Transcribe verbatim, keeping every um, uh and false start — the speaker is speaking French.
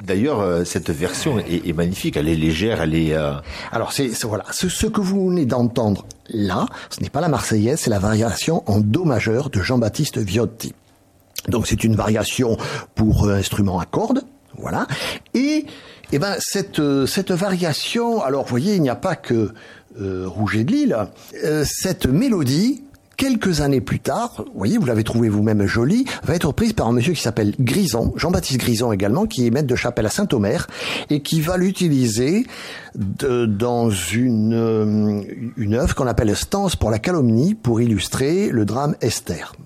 D'ailleurs, cette version est, est magnifique. Elle est légère, elle est. Euh... Alors c'est, c'est voilà, ce, ce que vous venez d'entendre là, ce n'est pas la Marseillaise, c'est la variation en do majeur de Jean-Baptiste Viotti. Donc c'est une variation pour euh, instrument à cordes, voilà. Et eh ben cette cette variation, alors vous voyez, il n'y a pas que euh, Rouget de Lille. Euh, cette mélodie, quelques années plus tard, vous voyez, vous l'avez trouvée vous-même jolie, va être reprise par un monsieur qui s'appelle Grison, Jean-Baptiste Grison également, qui est maître de chapelle à Saint-Omer, et qui va l'utiliser de, dans une, une œuvre qu'on appelle Stance pour la calomnie, pour illustrer le drame Esther.